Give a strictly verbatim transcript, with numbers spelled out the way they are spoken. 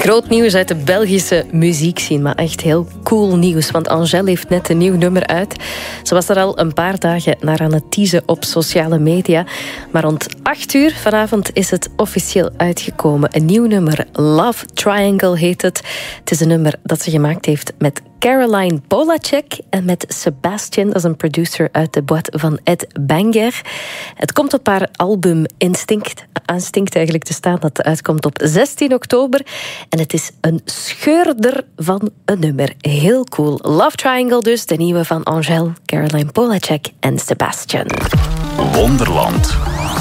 Groot nieuws uit de Belgische muziekscene, maar echt heel cool nieuws. Want Angèle heeft net een nieuw nummer uit. Ze was er al een paar dagen naar aan het teasen op sociale media. Maar rond acht uur vanavond is het officieel uitgekomen. Een nieuw nummer, Love Triangle heet het. Het is een nummer dat ze gemaakt heeft met Caroline Polacek en met Sebastian, dat is een producer uit de boîte van Ed Banger. Het komt op haar album Instinct, Instinct eigenlijk te staan, dat uitkomt op zestien oktober. En het is een scheurder van een nummer. Heel cool. Love Triangle dus, de nieuwe van Angèle, Caroline Polacek en Sebastian. Wonderland.